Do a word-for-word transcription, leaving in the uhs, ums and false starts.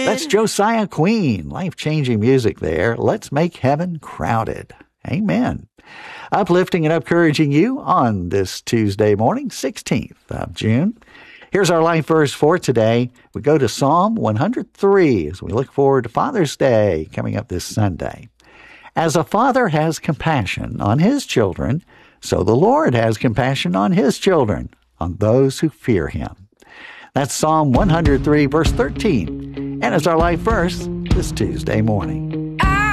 That's Josiah Queen. Life-changing music there. Let's make heaven crowded. Amen. Uplifting and encouraging you on this Tuesday morning, sixteenth of June. Here's our life verse for today. We go to Psalm one hundred three as we look forward to Father's Day coming up this Sunday. As a father has compassion on his children, so the Lord has compassion on his children, on those who fear him. That's Psalm one hundred three, verse thirteen, and it's our life verse this Tuesday morning.